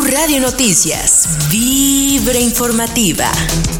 Radio Noticias, Vibra Informativa.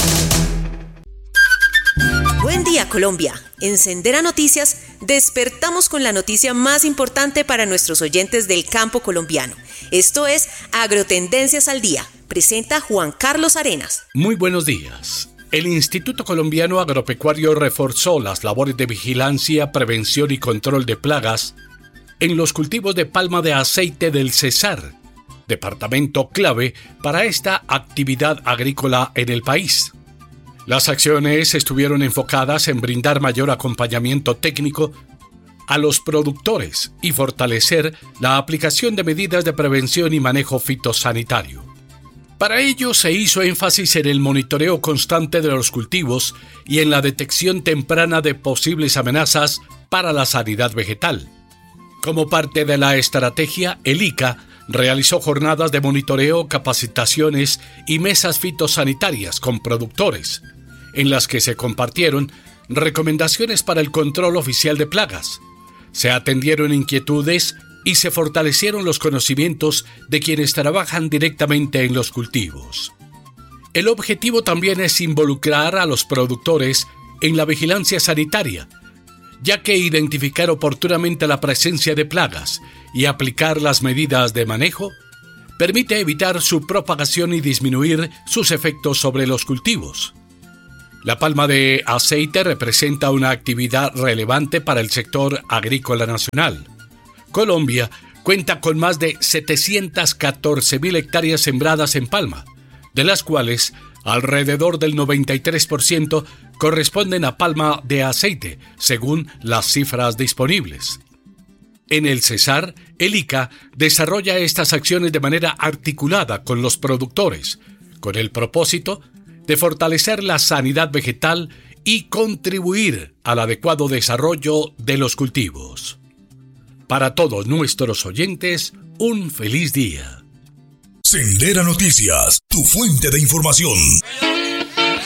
Buen día, Colombia. En Sendera Noticias despertamos con la noticia más importante para nuestros oyentes del campo colombiano. Esto es Agrotendencias al Día. Presenta Juan Carlos Arenas. Muy buenos días. El Instituto Colombiano Agropecuario reforzó las labores de vigilancia, prevención y control de plagas en los cultivos de palma de aceite del Cesar, departamento clave para esta actividad agrícola en el país. Las acciones estuvieron enfocadas en brindar mayor acompañamiento técnico a los productores y fortalecer la aplicación de medidas de prevención y manejo fitosanitario. Para ello se hizo énfasis en el monitoreo constante de los cultivos y en la detección temprana de posibles amenazas para la sanidad vegetal. Como parte de la estrategia, el ICA realizó jornadas de monitoreo, capacitaciones y mesas fitosanitarias con productores, en las que se compartieron recomendaciones para el control oficial de plagas. Se atendieron inquietudes y se fortalecieron los conocimientos de quienes trabajan directamente en los cultivos. El objetivo también es involucrar a los productores en la vigilancia sanitaria, ya que identificar oportunamente la presencia de plagas y aplicar las medidas de manejo permite evitar su propagación y disminuir sus efectos sobre los cultivos. La palma de aceite representa una actividad relevante para el sector agrícola nacional. Colombia cuenta con más de 714.000 hectáreas sembradas en palma, de las cuales alrededor del 93% corresponden a palma de aceite, según las cifras disponibles. En el Cesar, el ICA desarrolla estas acciones de manera articulada con los productores, con el propósito de fortalecer la sanidad vegetal y contribuir al adecuado desarrollo de los cultivos. Para todos nuestros oyentes, un feliz día. Sendera Noticias, tu fuente de información.